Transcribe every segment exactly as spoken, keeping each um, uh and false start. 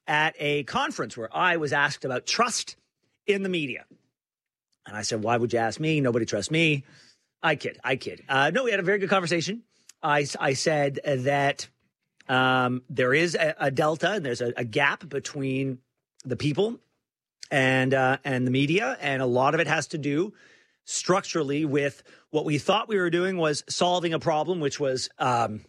at a conference where I was asked about trust in the media. And I said, why would you ask me? Nobody trusts me. I kid. I kid. Uh, no, we had a very good conversation. I, I said that um, there is a, a delta and there's a, a gap between the people and uh, and the media. And a lot of it has to do structurally with what we thought we were doing was solving a problem, which was um,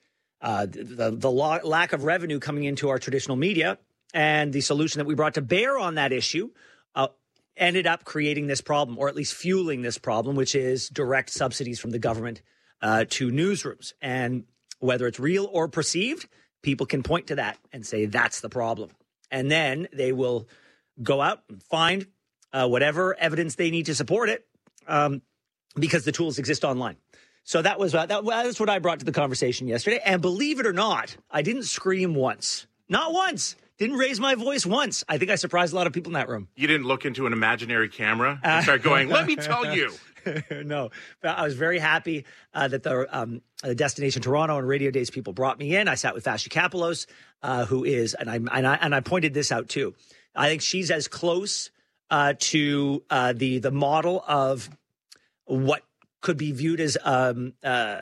uh, the, the lo- lack of revenue coming into our traditional media. And the solution that we brought to bear on that issue uh, ended up creating this problem, or at least fueling this problem, which is direct subsidies from the government uh, to newsrooms. And whether it's real or perceived, people can point to that and say that's the problem. And then they will go out and find uh, whatever evidence they need to support it um, because the tools exist online. So that was uh, that, that's what I brought to the conversation yesterday. And believe it or not, I didn't scream once. Not once. Didn't raise my voice once. I think I surprised a lot of people in that room. You didn't look into an imaginary camera and start going, let me tell you. No, but I was very happy uh, that the, um, the Destination Toronto and Radio Days people brought me in. I sat with Vashi Kapelos, uh, who is, and I, and I and I pointed this out too. I think she's as close uh, to uh, the the model of what could be viewed as um, uh,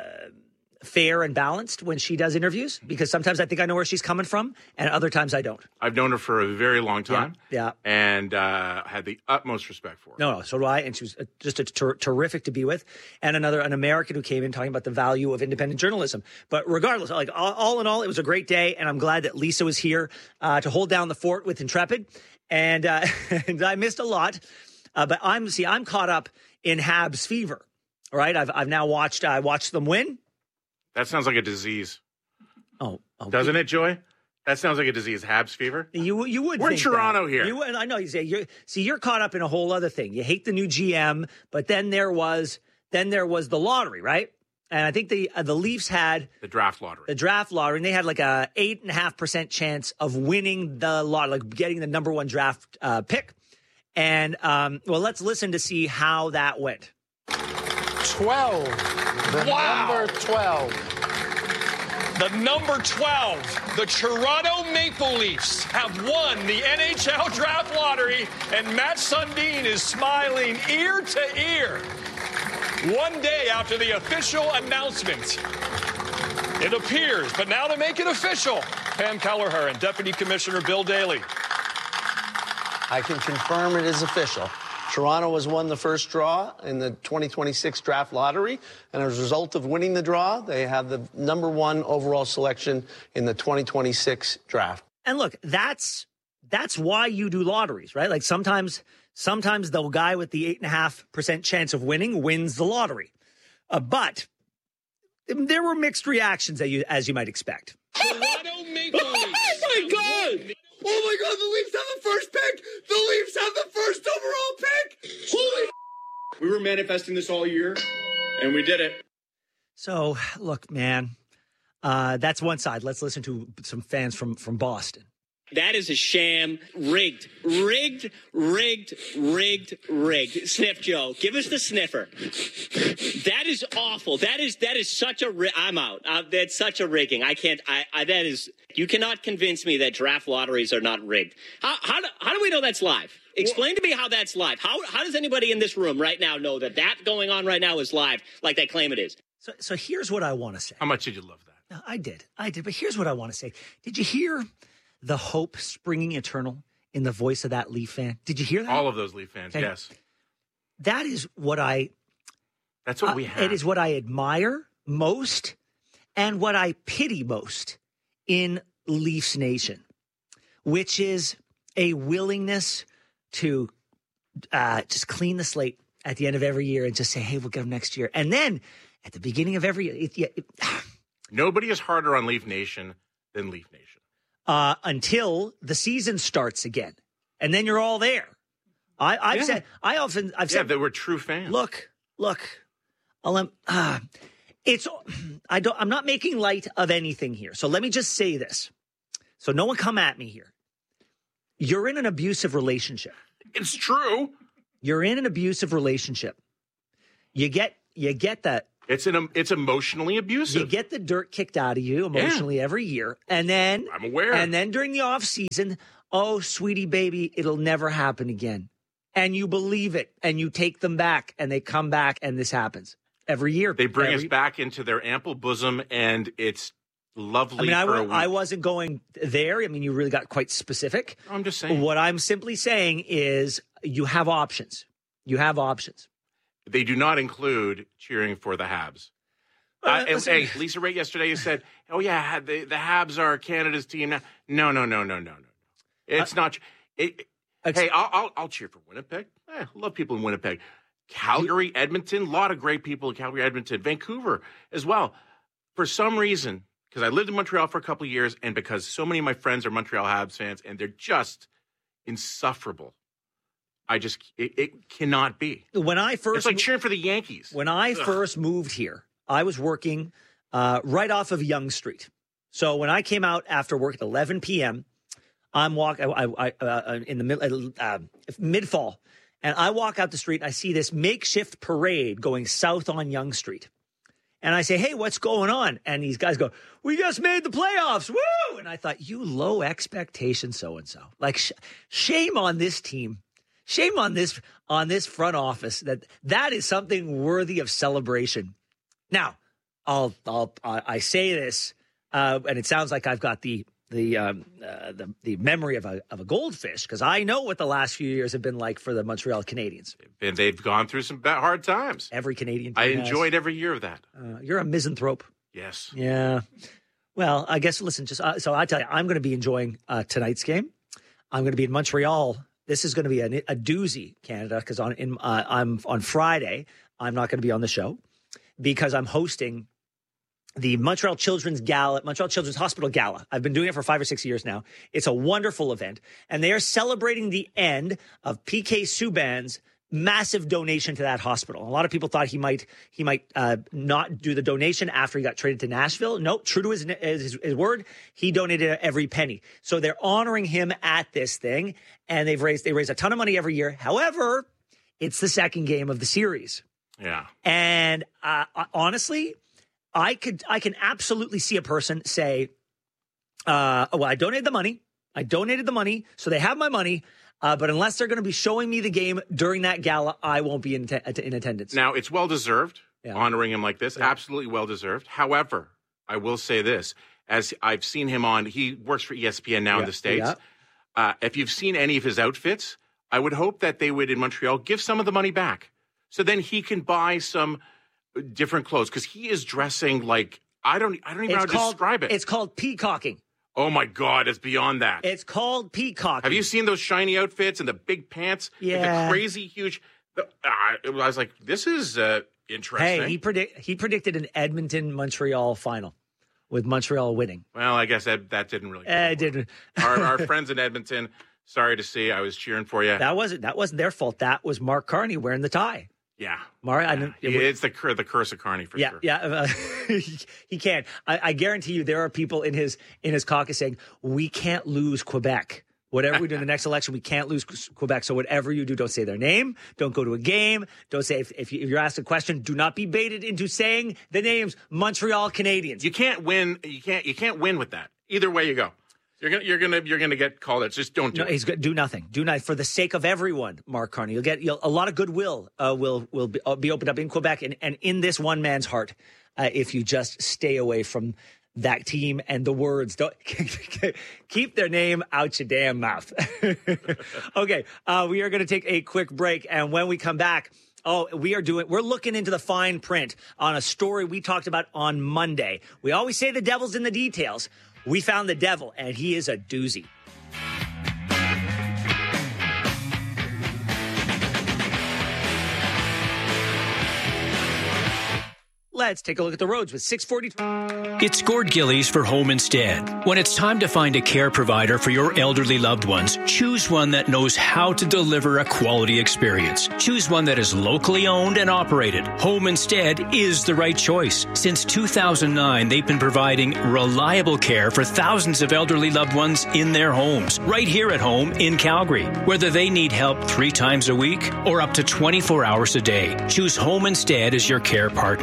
fair and balanced when she does interviews, because sometimes I think I know where she's coming from and other times I don't. I've known her for a very long time. Yeah. yeah. And uh, had the utmost respect for her. No, no, so do I. And she was just a ter- terrific to be with. And another, an American who came in talking about the value of independent journalism. But regardless, like all, all in all, it was a great day. And I'm glad that Lisa was here uh, to hold down the fort with Intrepid. And, uh, and I missed a lot. Uh, but I'm, see, I'm caught up in Habs fever, right? I've, I've now watched, I watched them win. That sounds like a disease. Oh, oh doesn't it, Joy? That sounds like a disease. Habs fever. You you would. We're think in Toronto that. here. You, I know. You say you're. See, you're caught up in a whole other thing. You hate the new G M, but then there was then there was the lottery, right? And I think the uh, the Leafs had the draft lottery. The draft lottery, and they had like a eight and a half percent chance of winning the lot, like getting the number one draft uh, pick. And um, well, let's listen to see how that went. Twelve. The wow. number twelve. The number twelve, the Toronto Maple Leafs have won the N H L Draft Lottery, and Matt Sundin is smiling ear to ear. One day after the official announcement, it appears, but now to make it official, Pam Kelleher and Deputy Commissioner Bill Daly. I can confirm it is official. Toronto has won the first draw in the twenty twenty-six draft lottery, and as a result of winning the draw, they have the number one overall selection in the twenty twenty-six draft. And look, that's that's why you do lotteries, right? Like sometimes, sometimes the guy with the eight and a half percent chance of winning wins the lottery, uh, but there were mixed reactions that you, as you might expect. Toronto Maple Leafs. Oh my God! Oh my God, the Leafs have the first pick! The Leafs have the first overall pick! Holy We were manifesting this all year, and we did it. So, look, man, uh, that's one side. Let's listen to some fans from, from Boston. That is a sham. Rigged. Rigged, rigged, rigged, rigged. Sniff, Joe. Give us the sniffer. That is awful. That is that is such a ri- I'm out. Uh, that's such a rigging. I can't. I, I that is. You cannot convince me that draft lotteries are not rigged. How how do, how do we know that's live? Explain to me how that's live. How how does anybody in this room right now know that that going on right now is live, like they claim it is? So so here's what I want to say. How much did you love that? No, I did. I did. But here's what I want to say. Did you hear the hope springing eternal in the voice of that Leaf fan? Did you hear that? All of those Leaf fans, okay. Yes. That is what I... That's what uh, we have. It is what I admire most and what I pity most in Leafs Nation, which is a willingness to uh, just clean the slate at the end of every year and just say, hey, we'll get them next year. And then at the beginning of every year... It, it, it, Nobody is harder on Leaf Nation than Leaf Nation. Uh, until the season starts again, and then you're all there. I, I've yeah. said, I often, I've yeah, said, they were true fans. Look, look, I'll, um, uh, it's, I don't, I'm not making light of anything here. So let me just say this, so no one come at me here. You're in an abusive relationship. It's true. You're in an abusive relationship. You get, you get that It's an it's emotionally abusive. You get the dirt kicked out of you emotionally yeah. every year, and then I'm aware. And then during the off season, oh, sweetie baby, it'll never happen again. And you believe it, and you take them back, and they come back, and this happens every year. They bring every... us back into their ample bosom, and it's lovely. I mean, for I, a week. I wasn't going there. I mean, you really got quite specific. I'm just saying. What I'm simply saying is you have options. You have options. They do not include cheering for the Habs. Uh, uh, and, hey, Lisa Ray yesterday said, "Oh yeah, the the Habs are Canada's team now." No, no, no, no, no, no. It's uh, not. It, hey, I'll, I'll I'll cheer for Winnipeg. I love people in Winnipeg. Calgary, Edmonton, a lot of great people in Calgary, Edmonton, Vancouver as well. For some reason, because I lived in Montreal for a couple of years, and because so many of my friends are Montreal Habs fans, and they're just insufferable. I just, it, it cannot be. When I first, it's like cheering for the Yankees. When I Ugh. first moved here, I was working uh, right off of Yonge Street. So when I came out after work at eleven p.m., I'm walking I, I, uh, in the mid uh, mid fall, and I walk out the street. And I see this makeshift parade going south on Yonge Street, and I say, "Hey, what's going on?" And these guys go, "We just made the playoffs, woo!" And I thought, "You low expectation, so and so. Like, sh- shame on this team." Shame on this on this front office that that is something worthy of celebration. Now, I'll I'll I say this, uh, and it sounds like I've got the the um, uh, the, the memory of a of a goldfish because I know what the last few years have been like for the Montreal Canadiens. And they've gone through some hard times. Every Canadian team I has. enjoyed every year of that. Uh, you're a misanthrope. Yes. Yeah. Well, I guess listen. Just uh, so I tell you, I'm going to be enjoying uh, tonight's game. I'm going to be in Montreal. This is going to be a, a doozy, Canada, because on in uh, I'm on Friday. I'm not going to be on the show because I'm hosting the Montreal Children's Gala, Montreal Children's Hospital Gala. I've been doing it for five or six years now. It's a wonderful event, and they are celebrating the end of P K Subban's massive donation to that hospital. A lot of people thought he might he might uh, not do the donation after he got traded to Nashville. No, true to his, his his word, he donated every penny. So they're honoring him at this thing, and they've raised they raise a ton of money every year. However, it's the second game of the series. Yeah, and uh, honestly, I could I can absolutely see a person say, uh, "Well, I donated the money. I donated the money, so they have my money." Uh, but unless they're going to be showing me the game during that gala, I won't be in, te- in attendance. Now, it's well-deserved, yeah. honoring him like this. Yeah. Absolutely well-deserved. However, I will say this. As I've seen him on, he works for E S P N now yeah. in the States. Yeah. Uh, if you've seen any of his outfits, I would hope that they would, in Montreal, give some of the money back. So then he can buy some different clothes. Because he is dressing like, I don't, I don't even it's know how called, to describe it. It's called peacocking. Oh, my God, it's beyond that. It's called peacocking. Have you seen those shiny outfits and the big pants? Yeah. With the crazy, huge... Uh, I was like, this is uh, interesting. Hey, he, predict, he predicted an Edmonton-Montreal final with Montreal winning. Well, I guess that, that didn't really... Uh, it didn't. our, our friends in Edmonton, sorry to see. I was cheering for you. That wasn't, that wasn't their fault. That was Mark Carney wearing the tie. Yeah. Mark, yeah. I didn't, it, it's the the curse of Carney for yeah, sure. Yeah, uh, he, he can't. I, I guarantee you, there are people in his in his caucus saying we can't lose Quebec. Whatever we do in the next election, we can't lose Quebec. So whatever you do, don't say their name. Don't go to a game. Don't say if, if, you, if you're asked a question, do not be baited into saying the names Montreal Canadiens. You can't win. You can't. You can't win with that. Either way you go. You're gonna, you're gonna, you're gonna get called out. Just don't do no, it. He's gonna do nothing. Do not for the sake of everyone, Mark Carney. You'll get you'll, a lot of goodwill. Uh, will will be, uh, be opened up in Quebec and, and in this one man's heart uh, if you just stay away from that team and the words. Don't keep their name out your damn mouth. Okay, uh, we are going to take a quick break, and when we come back. Oh, we are doing, we're looking into the fine print on a story we talked about on Monday. We always say the devil's in the details. We found the devil, and he is a doozy. Let's take a look at the roads with six forty. It's Gord Gillies for Home Instead. When it's time to find a care provider for your elderly loved ones, choose one that knows how to deliver a quality experience. Choose one that is locally owned and operated. Home Instead is the right choice. Since two thousand nine, they've been providing reliable care for thousands of elderly loved ones in their homes, right here at home in Calgary. Whether they need help three times a week or up to twenty-four hours a day, choose Home Instead as your care partner. Visit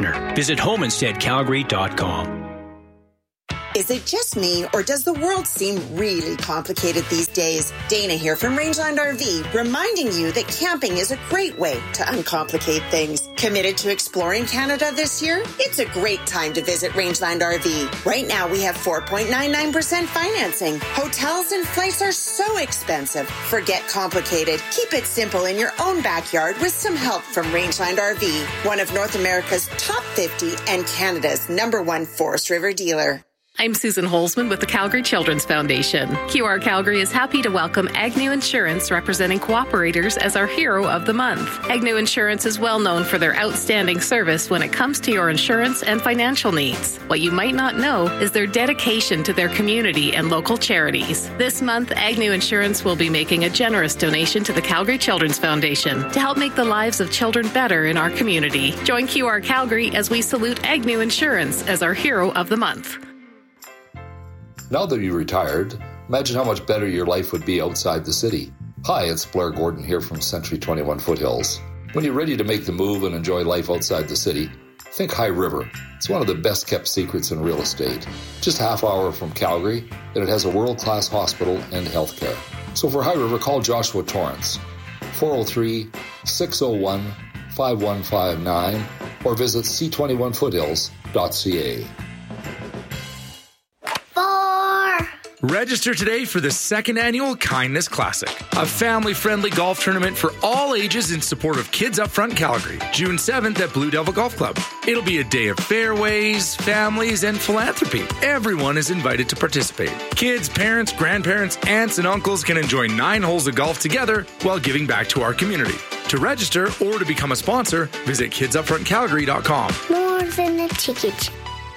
Visit homestead calgary dot com. Is it just me, or does the world seem really complicated these days? Dana here from Rangeland R V, reminding you that camping is a great way to uncomplicate things. Committed to exploring Canada this year? It's a great time to visit Rangeland R V. Right now, we have four point nine nine percent financing. Hotels and flights are so expensive. Forget complicated. Keep it simple in your own backyard with some help from Rangeland R V, one of North America's top fifty and Canada's number one Forest River dealer. I'm Susan Holzman with the Calgary Children's Foundation. Q R Calgary is happy to welcome Agnew Insurance, representing cooperators, as our hero of the month. Agnew Insurance is well known for their outstanding service when it comes to your insurance and financial needs. What you might not know is their dedication to their community and local charities. This month, Agnew Insurance will be making a generous donation to the Calgary Children's Foundation to help make the lives of children better in our community. Join Q R Calgary as we salute Agnew Insurance as our hero of the month. Now that you're retired, imagine how much better your life would be outside the city. Hi, it's Blair Gordon here from Century twenty-one Foothills. When you're ready to make the move and enjoy life outside the city, think High River. It's one of the best kept secrets in real estate. Just half hour from Calgary, and it has a world-class hospital and healthcare. So for High River, call Joshua Torrance, four oh three, six oh one, five one five nine, or visit c twenty-one foothills dot c a. Register today for the second annual Kindness Classic, a family-friendly golf tournament for all ages in support of Kids Upfront Calgary, June seventh at Blue Devil Golf Club. It'll be a day of fairways, families, and philanthropy. Everyone is invited to participate. Kids, parents, grandparents, aunts, and uncles can enjoy nine holes of golf together while giving back to our community. To register or to become a sponsor, visit kids upfront calgary dot com. More than a ticket.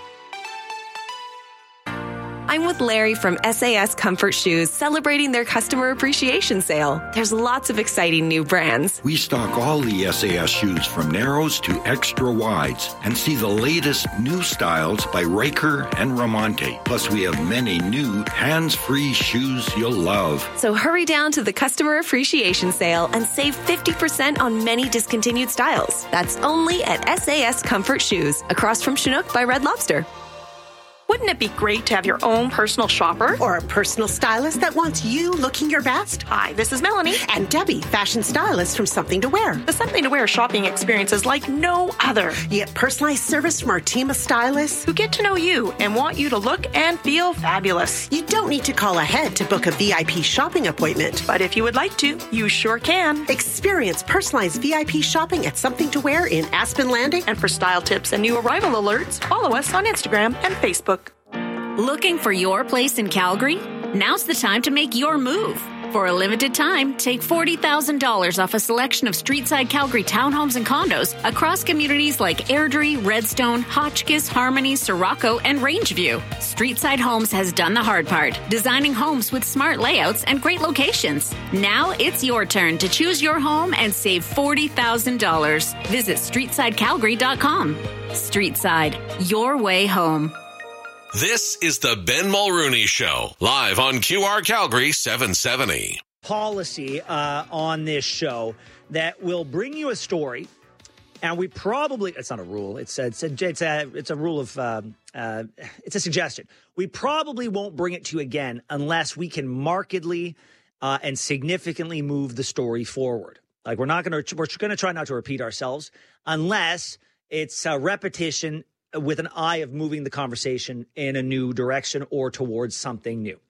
I'm with Larry from S A S Comfort Shoes, celebrating their customer appreciation sale. There's lots of exciting new brands. We stock all the S A S shoes from narrows to extra wides and see the latest new styles by Riker and Ramonte. Plus, we have many new hands-free shoes you'll love. So hurry down to the customer appreciation sale and save fifty percent on many discontinued styles. That's only at S A S Comfort Shoes, across from Chinook by Red Lobster. Wouldn't it be great to have your own personal shopper? Or a personal stylist that wants you looking your best? Hi, this is Melanie. And Debbie, fashion stylist from Something to Wear. The Something to Wear shopping experience is like no other. You get personalized service from our team of stylists who get to know you and want you to look and feel fabulous. You don't need to call ahead to book a V I P shopping appointment. But if you would like to, you sure can. Experience personalized V I P shopping at Something to Wear in Aspen Landing. And for style tips and new arrival alerts, follow us on Instagram and Facebook. Looking for your place in Calgary? Now's the time to make your move. For a limited time, take forty thousand dollars off a selection of streetside Calgary townhomes and condos across communities like Airdrie, Redstone, Hotchkiss, Harmony, Sirocco, and Rangeview. Streetside Homes has done the hard part, designing homes with smart layouts and great locations. Now it's your turn to choose your home and save forty thousand dollars. Visit streetside calgary dot com. Streetside, your way home. This is the Ben Mulrooney Show, live on Q R Calgary seven seventy. Policy uh, on this show that will bring you a story, and we probably, it's not a rule, it's a, it's a, it's a, it's a rule of, um, uh, it's a suggestion. We probably won't bring it to you again unless we can markedly uh, and significantly move the story forward. Like we're not going to, we're going to try not to repeat ourselves unless it's a repetition with an eye of moving the conversation in a new direction or towards something new.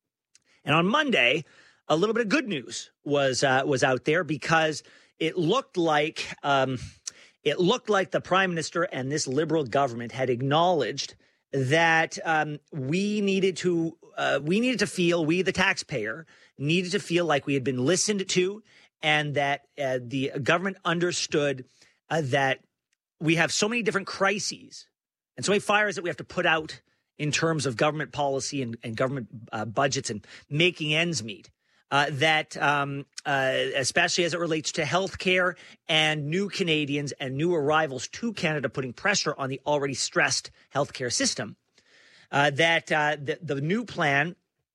And on Monday, a little bit of good news was uh, was out there because it looked like um, it looked like the Prime Minister and this Liberal government had acknowledged that um, we needed to uh, we needed to feel we the taxpayer needed to feel like we had been listened to, and that uh, the government understood uh, that we have so many different crises and so many fires that we have to put out in terms of government policy and, and government uh, budgets and making ends meet, uh, that um, uh, especially as it relates to healthcare and new Canadians and new arrivals to Canada, putting pressure on the already stressed healthcare system, uh, that uh, the, the new plan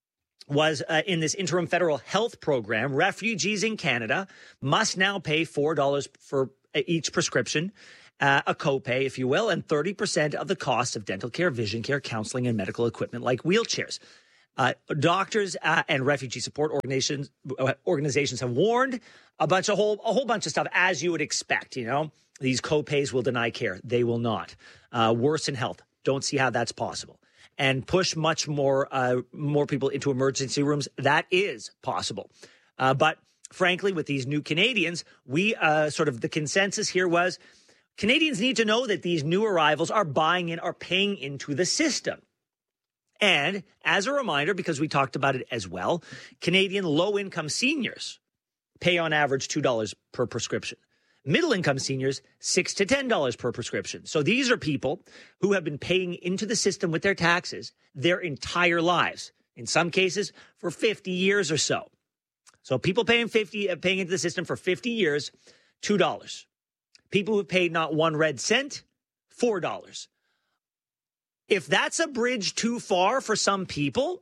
was uh, in this interim federal health program, refugees in Canada must now pay four dollars for each prescription. uh, a copay, if you will, and thirty percent of the cost of dental care, vision care, counseling, and medical equipment like wheelchairs. Uh, doctors uh, and refugee support organizations uh, organizations have warned a bunch of whole a whole bunch of stuff, as you would expect. You know, these copays will deny care; they will not uh, worsen health. Don't see how that's possible. And push much more uh, more people into emergency rooms. That is possible, uh, but frankly, with these new Canadians, we uh, sort of the consensus here was Canadians need to know that these new arrivals are buying in, are paying into the system. And as a reminder, because we talked about it as well, Canadian low-income seniors pay on average two dollars per prescription. Middle-income seniors, six to ten dollars per prescription. So these are people who have been paying into the system with their taxes their entire lives, in some cases for fifty years or so. So people paying fifty, paying into the system for fifty years, two dollars. People who paid not one red cent, four dollars. If that's a bridge too far for some people,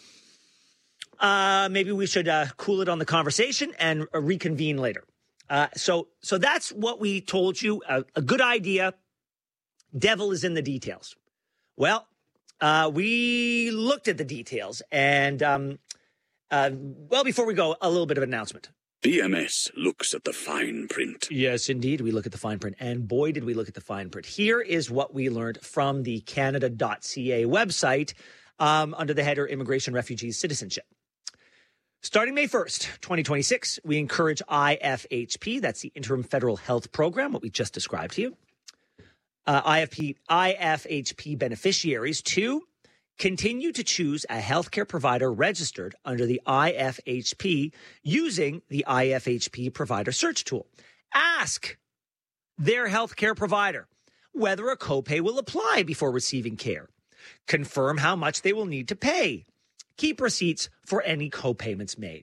uh, maybe we should uh, cool it on the conversation and uh, reconvene later. Uh, so, so that's what we told you. A, a good idea. Devil is in the details. Well, uh, we looked at the details, and um, uh, well, before we go, a little bit of an announcement. B M S looks at the fine print. Yes, indeed. We look at the fine print. And boy, did we look at the fine print. Here is what we learned from the Canada dot C A website um, under the header Immigration, Refugees, Citizenship. Starting May first, twenty twenty-six, we encourage I F H P, that's the Interim Federal Health Program, what we just described to you, uh, I F P, I F H P beneficiaries to continue to choose a healthcare provider registered under the I F H P using the I F H P provider search tool. Ask their healthcare provider whether a copay will apply before receiving care. Confirm how much they will need to pay. Keep receipts for any copayments made.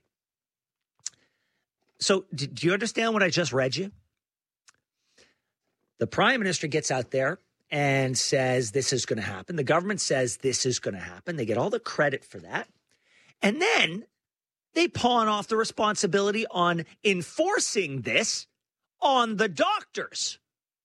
So, do you understand what I just read you? The Prime Minister gets out there and says this is going to happen. The government says this is going to happen. They get all the credit for that. And then they pawn off the responsibility on enforcing this on the doctors.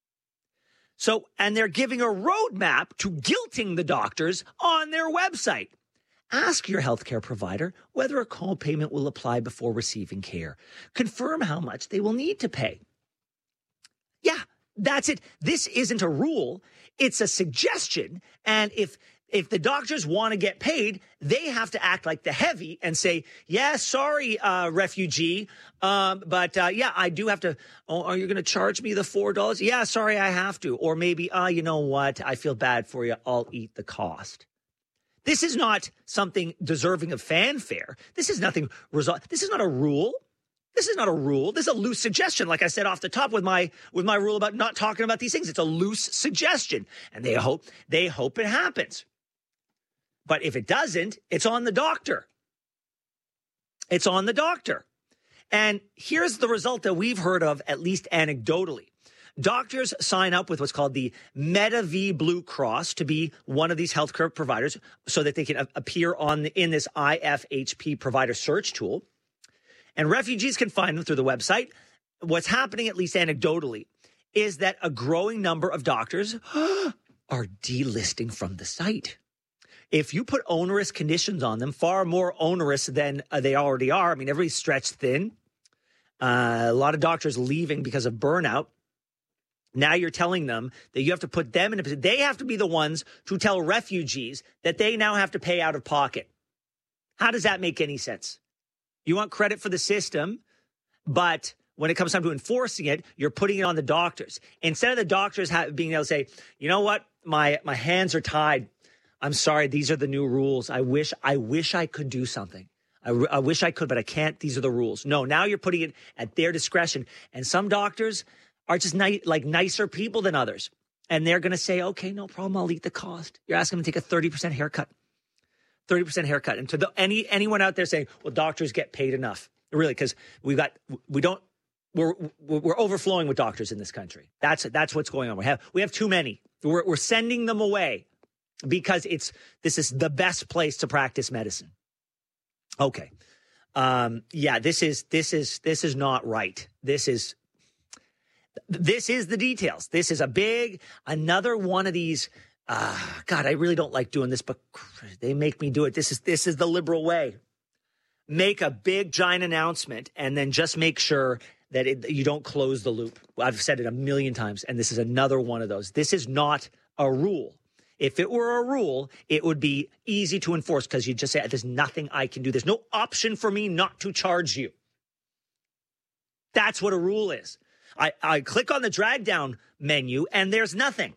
So, and they're giving a roadmap to guilting the doctors on their website. Ask your healthcare provider whether a copayment will apply before receiving care. Confirm how much they will need to pay. Yeah, that's it. This isn't a rule. It's a suggestion. And if if the doctors want to get paid, they have to act like the heavy and say, yeah, sorry, uh, refugee. Um, but uh, yeah, I do have to. Oh, are you going to charge me the four dollars? Yeah, sorry, I have to. Or maybe, uh, you know what? I feel bad for you. I'll eat the cost. This is not something deserving of fanfare. This is nothing result. This is not a rule. This is not a rule. This is a loose suggestion. Like I said off the top with my with my rule about not talking about these things. It's a loose suggestion. And they hope they hope it happens. But if it doesn't, it's on the doctor. It's on the doctor. And here's the result that we've heard of, at least anecdotally. Doctors sign up with what's called the Medavie Blue Cross to be one of these healthcare providers so that they can appear on the, in this I F H P provider search tool. And refugees can find them through the website. What's happening, at least anecdotally, is that a growing number of doctors are delisting from the site. If you put onerous conditions on them, far more onerous than uh, they already are. I mean, everybody's stretched thin. Uh, a lot of doctors leaving because of burnout. Now you're telling them that you have to put them in a position. They have to be the ones to tell refugees that they now have to pay out of pocket. How does that make any sense? You want credit for the system, but when it comes time to enforcing it, you're putting it on the doctors. Instead of the doctors have, being able to say, you know what, my my hands are tied. I'm sorry, these are the new rules. I wish I wish I could do something. I, I wish I could, but I can't. These are the rules. No, now you're putting it at their discretion. And some doctors are just ni- like nicer people than others. And they're going to say, okay, no problem. I'll eat the cost. You're asking them to take a thirty percent haircut. thirty percent haircut. And to the, any anyone out there saying, well, doctors get paid enough. Really, because we got, we don't, we're, we're overflowing with doctors in this country. That's, that's what's going on. We have, we have too many. We're, we're sending them away because it's, this is the best place to practice medicine. Okay. Um, yeah, this is, this is, this is not right. This is, This is the details. This is a big, another one of these, uh, God, I really don't like doing this, but they make me do it. This is, this is the liberal way. Make a big, giant announcement and then just make sure that it, you don't close the loop. I've said it a million times, and this is another one of those. This is not a rule. If it were a rule, it would be easy to enforce because you just say, there's nothing I can do. There's no option for me not to charge you. That's what a rule is. I, I click on the drag down menu and there's nothing.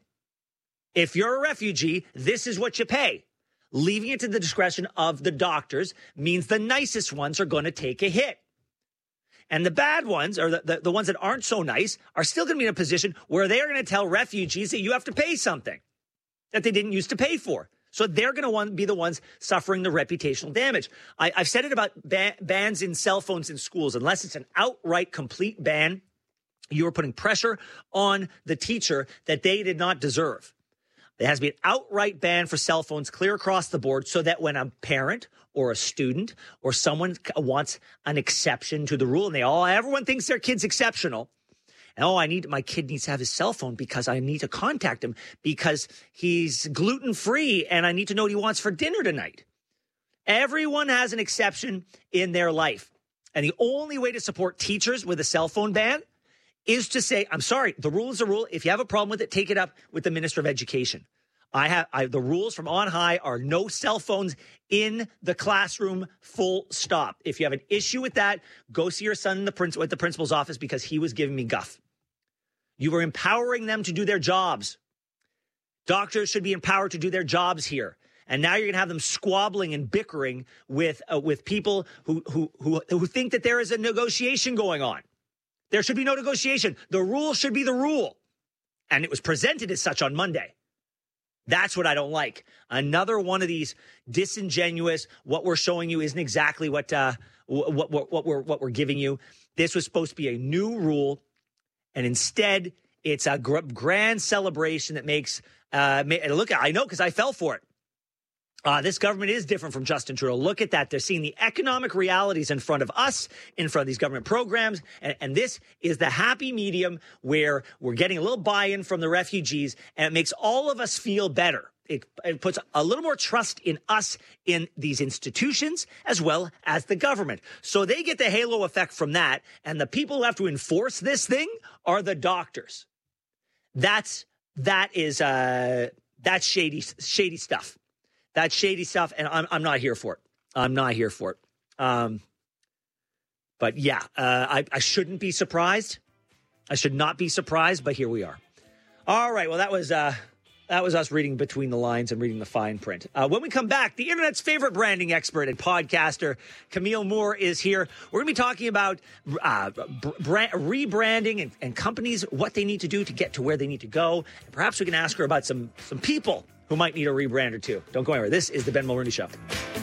If you're a refugee, this is what you pay. Leaving it to the discretion of the doctors means the nicest ones are going to take a hit. And the bad ones, or the, the, the ones that aren't so nice, are still going to be in a position where they're going to tell refugees that you have to pay something that they didn't used to pay for. So they're going to be the ones suffering the reputational damage. I, I've said it about ban- bans in cell phones in schools. Unless it's an outright complete ban, you are putting pressure on the teacher that they did not deserve. There has to be an outright ban for cell phones clear across the board so that when a parent or a student or someone wants an exception to the rule, and they all, everyone thinks their kid's exceptional. And, oh, I need, my kid needs to have his cell phone because I need to contact him because he's gluten-free and I need to know what he wants for dinner tonight. Everyone has an exception in their life. And the only way to support teachers with a cell phone ban is to say, I'm sorry, the rule is a rule. If you have a problem with it, take it up with the Minister of Education. I have I, the rules from on high are no cell phones in the classroom, full stop. If you have an issue with that, go see your son in the princ- at the principal's office because he was giving me guff. You were empowering them to do their jobs. Doctors should be empowered to do their jobs here. And now you're going to have them squabbling and bickering with uh, with people who, who who who think that there is a negotiation going on. There should be no negotiation. The rule should be the rule. And it was presented as such on Monday. That's what I don't like. Another one of these disingenuous, what we're showing you isn't exactly what uh, what, what, what, we're, what we're giving you. This was supposed to be a new rule. And instead, it's a gr- grand celebration that makes, uh, look, I know because I fell for it. Uh, this government is different from Justin Trudeau. Look at that. They're seeing the economic realities in front of us, in front of these government programs. And, and this is the happy medium where we're getting a little buy-in from the refugees, and it makes all of us feel better. It, it puts a little more trust in us, in these institutions, as well as the government. So they get the halo effect from that. And the people who have to enforce this thing are the doctors. That's, that is, uh, that's shady, shady stuff. That's shady stuff, and I'm I'm not here for it. I'm not here for it. Um, but yeah, uh, I, I shouldn't be surprised. I should not be surprised, but here we are. All right, well, that was uh, that was us reading between the lines and reading the fine print. Uh, when we come back, the internet's favorite branding expert and podcaster, Camille Moore, is here. We're going to be talking about uh, brand, rebranding and, and companies, what they need to do to get to where they need to go. And perhaps we can ask her about some some people who might need a rebrand or two. Don't go anywhere. This is the Ben Mulroney Show.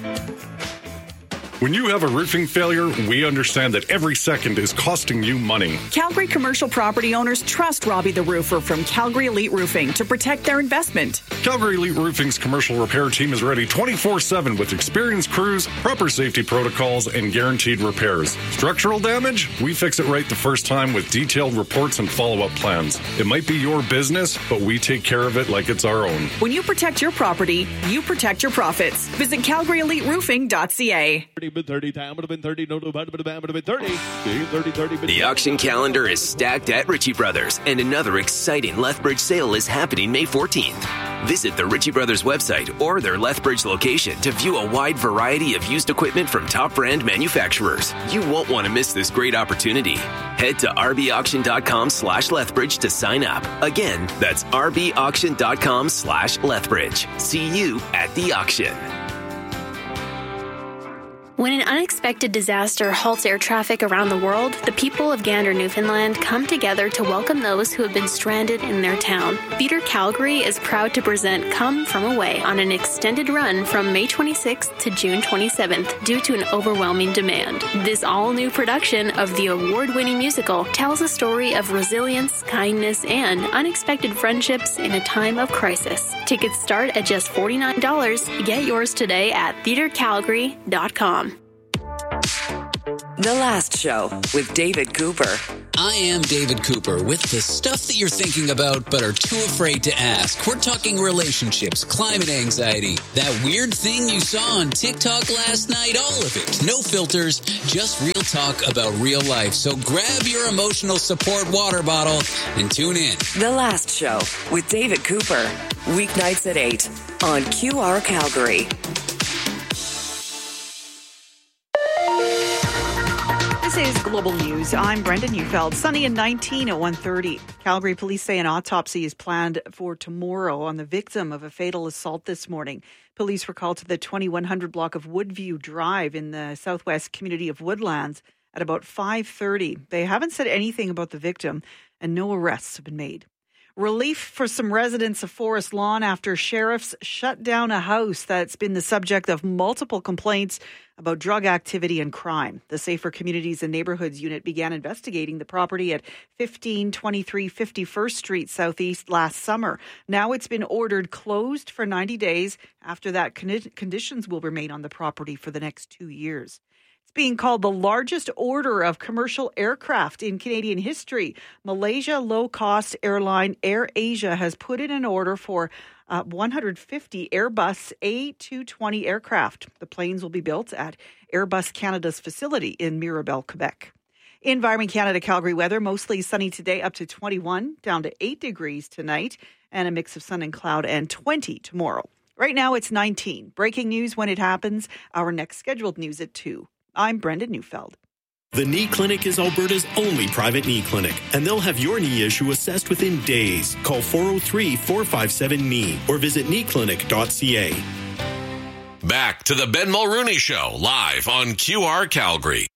When you have a roofing failure, we understand that every second is costing you money. Calgary commercial property owners trust Robbie the Roofer from Calgary Elite Roofing to protect their investment. Calgary Elite Roofing's commercial repair team is ready twenty-four seven with experienced crews, proper safety protocols, and guaranteed repairs. Structural damage? We fix it right the first time with detailed reports and follow-up plans. It might be your business, but we take care of it like it's our own. When you protect your property, you protect your profits. Visit calgary elite roofing dot c a. thirty, time would have been thirty, no, no, would have been thirty, thirty, thirty. The auction calendar is stacked at Ritchie Brothers, and another exciting Lethbridge sale is happening May fourteenth. Visit the Ritchie Brothers website or their Lethbridge location to view a wide variety of used equipment from top brand manufacturers. You won't want to miss this great opportunity. Head to r b auction dot com slash Lethbridge to sign up. Again, that's r b auction dot com slash Lethbridge. See you at the auction. When an unexpected disaster halts air traffic around the world, the people of Gander, Newfoundland come together to welcome those who have been stranded in their town. Theatre Calgary is proud to present Come From Away on an extended run from May twenty-sixth to June twenty-seventh due to an overwhelming demand. This all-new production of the award-winning musical tells a story of resilience, kindness, and unexpected friendships in a time of crisis. Tickets start at just forty-nine dollars. Get yours today at theatre calgary dot com. The Last Show with David Cooper I am David Cooper with the stuff that you're thinking about but are too afraid to ask. We're talking relationships, climate anxiety, that weird thing you saw on TikTok last night, all of it. No filters, just real talk about real life. So grab your emotional support water bottle and tune in. The Last Show with David Cooper. Weeknights at eight on Q R Calgary. This is Global News. I'm Brenda Neufeld. Sunny and nineteen at one thirty. Calgary police say an autopsy is planned for tomorrow on the victim of a fatal assault this morning. Police were called to the twenty-one hundred block of Woodview Drive in the southwest community of Woodlands at about five thirty. They haven't said anything about the victim, and no arrests have been made. Relief for some residents of Forest Lawn after sheriffs shut down a house that's been the subject of multiple complaints about drug activity and crime. The Safer Communities and Neighbourhoods Unit began investigating the property at fifteen twenty-three fifty-first Street Southeast last summer. Now it's been ordered closed for ninety days. After that, con- conditions will remain on the property for the next two years. It's being called the largest order of commercial aircraft in Canadian history. Malaysia low-cost airline AirAsia has put in an order for uh, one hundred fifty Airbus A two twenty aircraft. The planes will be built at Airbus Canada's facility in Mirabel, Quebec. Environment Canada Calgary weather, mostly sunny today, up to twenty-one, down to eight degrees tonight, and a mix of sun and cloud, and twenty tomorrow. Right now it's nineteen. Breaking news when it happens. Our next scheduled news at two. I'm Brenda Neufeld. The Knee Clinic is Alberta's only private knee clinic, and they'll have your knee issue assessed within days. Call four oh three, four five seven, K N E E or visit knee clinic dot c a. Back to the Ben Mulrooney Show, live on Q R Calgary.